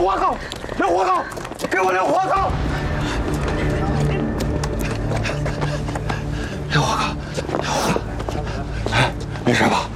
活口，留活口，给我留活口，留活口，留活口。哎，没事吧？